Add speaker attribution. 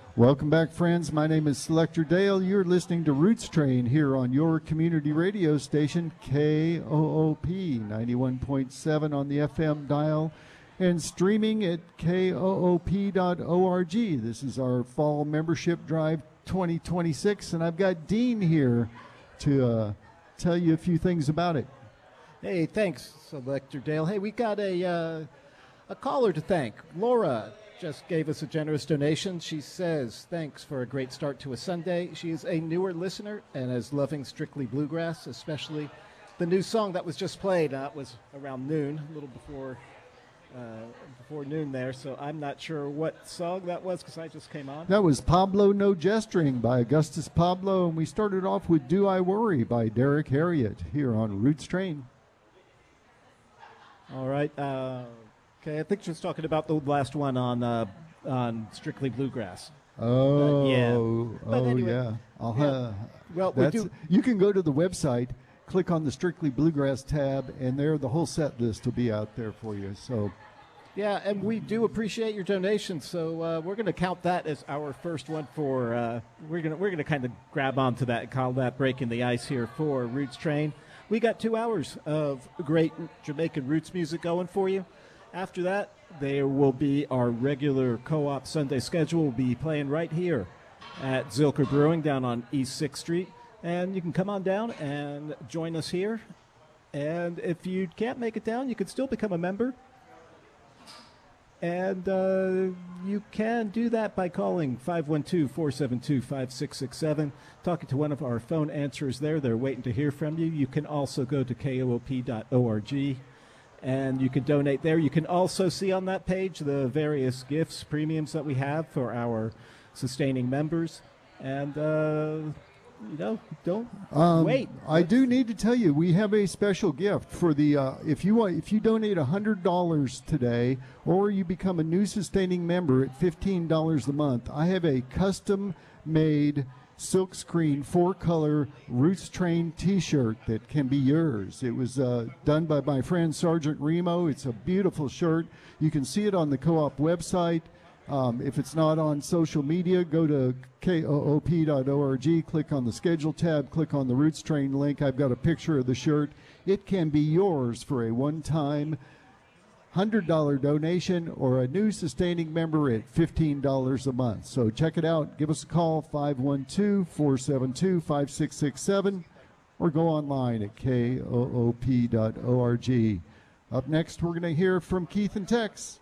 Speaker 1: Welcome back, friends. My name is Selector Dale. You're listening to Roots Train here on your community radio station, KOOP 91.7 on the FM dial and streaming at koop.org. This is our fall membership drive 2026, and I've got Dean here to tell you a few things about it.
Speaker 2: Hey, thanks, Selector Dale. Hey, we got a caller to thank. Laura just gave us a generous donation. She says, thanks for a great start to a Sunday. She is a newer listener and is loving Strictly Bluegrass, especially the new song that was just played. It was around noon, a little before noon there, so I'm not sure what song that was because I just came on.
Speaker 1: That was Pablo No Gesturing by Augustus Pablo, and we started off with Do I Worry by Derek Harriott here on Roots Train.
Speaker 2: All right. Okay, I think she was talking about the last one on Strictly Bluegrass.
Speaker 1: Oh,
Speaker 2: anyway,
Speaker 1: yeah.
Speaker 2: Well,
Speaker 1: you can go to the website, click on the Strictly Bluegrass tab, and there the whole set list will be out there for you. So,
Speaker 2: yeah, and we do appreciate your donations. So we're going to count that as our first one for. We're gonna kind of grab onto that and call that breaking the ice here for Roots Train. We got 2 hours of great Jamaican roots music going for you. After that, there will be our regular co-op Sunday schedule. We'll be playing right here at Zilker Brewing down on East 6th Street. And you can come on down and join us here. And if you can't make it down, you can still become a member. And you can do that by calling 512-472-5667, talking to one of our phone answerers there. They're waiting to hear from you. You can also go to koop.org. And you can donate there. You can also see on that page the various gifts, premiums that we have for our sustaining members. And, don't wait.
Speaker 1: I do need to tell you, we have a special gift for the, if you donate $100 today, or you become a new sustaining member at $15 a month, I have a custom-made silkscreen 4-color Roots Train t-shirt that can be yours. It was done by my friend Sergeant Remo. It's a beautiful shirt. You can see it on the co-op website. If it's not on social media, go to koop.org, click on the schedule tab, click on the Roots Train link. I've got a picture of the shirt. It can be yours for a one-time $100 donation or a new sustaining member at $15 a month. So check it out. Give us a call, 512-472-5667, or go online at koop.org. Up next, we're going to hear from Keith and Tex.